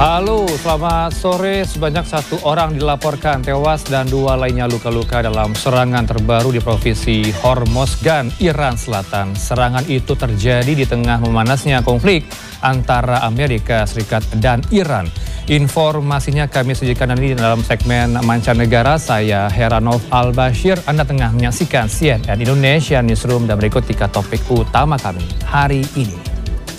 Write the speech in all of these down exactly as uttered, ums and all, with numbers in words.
Halo, selamat sore. Sebanyak satu orang dilaporkan tewas dan dua lainnya luka-luka dalam serangan terbaru di Provinsi Hormozgan, Iran Selatan. Serangan itu terjadi di tengah memanasnya konflik antara Amerika Serikat dan Iran. Informasinya kami sajikan nanti dalam segmen Mancanegara. Saya Heranov Al-Bashir. Anda tengah menyaksikan C N N Indonesia Newsroom dan berikut tiga topik utama kami hari ini.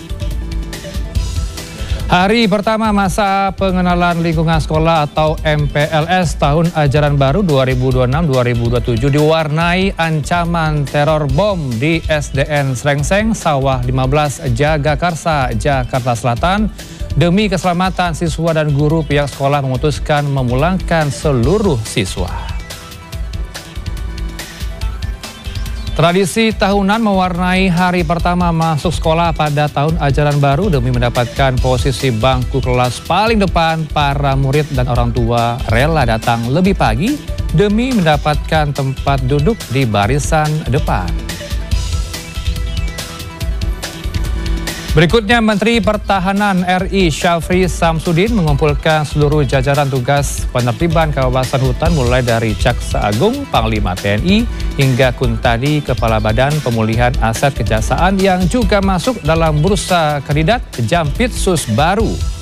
Hari pertama masa pengenalan lingkungan sekolah atau M P L S tahun ajaran baru dua ribu dua puluh enam dua ribu dua puluh tujuh diwarnai ancaman teror bom di S D N Srengseng, Sawah lima belas, Jagakarsa, Jakarta Selatan. Demi keselamatan siswa dan guru, pihak sekolah memutuskan memulangkan seluruh siswa. Tradisi tahunan mewarnai hari pertama masuk sekolah pada tahun ajaran baru. Demi mendapatkan posisi bangku kelas paling depan, para murid dan orang tua rela datang lebih pagi demi mendapatkan tempat duduk di barisan depan. Berikutnya, Menteri Pertahanan R I Syafri Samsudin mengumpulkan seluruh jajaran tugas penertiban kawasan hutan mulai dari Jaksa Agung, Panglima T N I, hingga Kuntadi, Kepala Badan Pemulihan Aset Kejaksaan yang juga masuk dalam bursa kandidat Jampitsus baru.